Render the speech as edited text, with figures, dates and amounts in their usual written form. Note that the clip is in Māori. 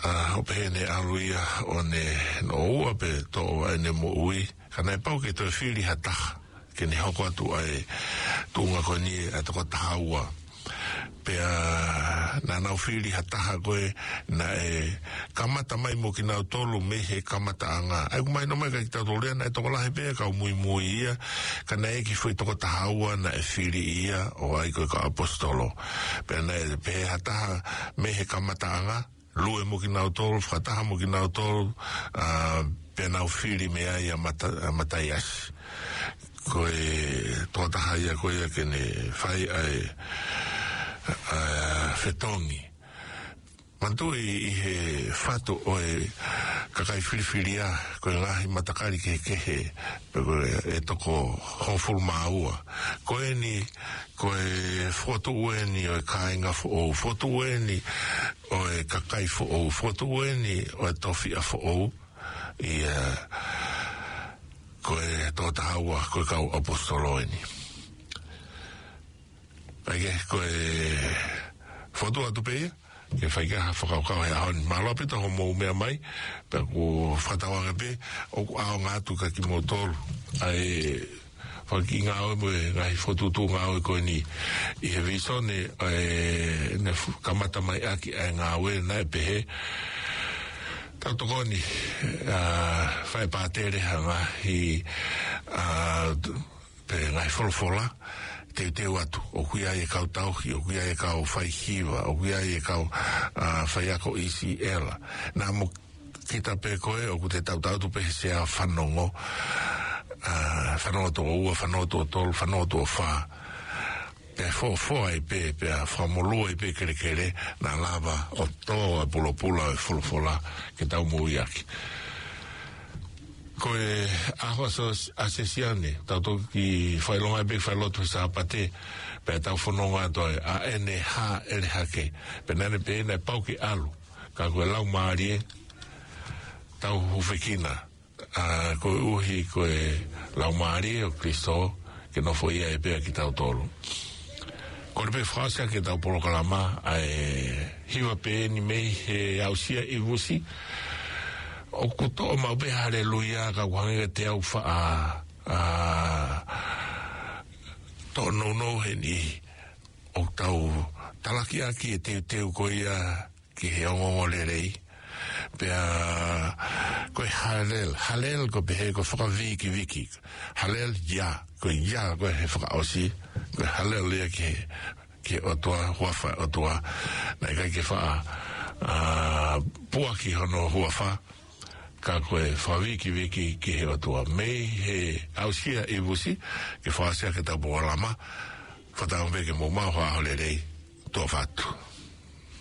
o pene aluia o ne no ua pe to ne mo ui kana pau ke to fili hata ke ne hoko atu ai tunga ko ni atoko taua pe na na fili hata ko na kamata mai mo kina tolu me he kamata anga ai mai no mai ka ta tolu na to la he pe ka muy ia kana e ki foi to taua na fili ia o ai ko apostolo pe na pe hata me he kamata anga lue mo kina tolu fata mo kina tolu pe na fili me ai mataias ko to taia ko ia ke ne fai ai fetongi mantu i he fato o kakai filifilia ko ngahi matakari ke he e toko honfulma ua ko ni ko foto weni o kainga o foto weni o kakai o foto weni o tofi o i ko to taua ko ka apostoloini ai ko foto atu pe ke fai ka whakauka hea hon malapita ho mou mea mai pe ko whatawanga pe o a ngātu ka ki motoro ai whaki ngā oe mo ngai whotutu ngā oe koe ni i he viso ne kamata mai aki ai ngā oe nai pe he tautokoni whai pātere hanga i pe ngai wholwhola te atu o kuia e kau tauhi o kuia e kau whai hiwa o kuia e kau whai ako isi ela nā mo kita pe koe o ku te tautautu pe se a whanongo whanongo to ua whanongo to tolu whanongo to wha pe fo ai pe a whamolua i pe kere nā lava o tō a pula e wholwhola ke tau mui aki koe ahua so asesiane tauto ki whailonga e whailotu sa apate pe tau whanonga toi a ene ha ele hake pe nane pe ene pau ki alu ka koe lau maarie tau hufekina koe uhi koe lau maarie o Kristo ke no fo ia e pea ki tau tolu koe pe whasia ke tau polokalama hiwa pe ni mei he ausia i vusi o kuto o mau be haleluia ka wange te au wha to no he ni o tau talaki aki e teu koia ki he ongongo lerei pea koe halel ko pe he ko whaka viki halel ya koe he whaka osi koe halel lea ki otua huafa otua nai kai ke wha puaki hono huafa ka koe whawiki ki he atua mei he ausia i vusi ke whasia ke tau boalama whatau veke mo mau hao le rei tō whatu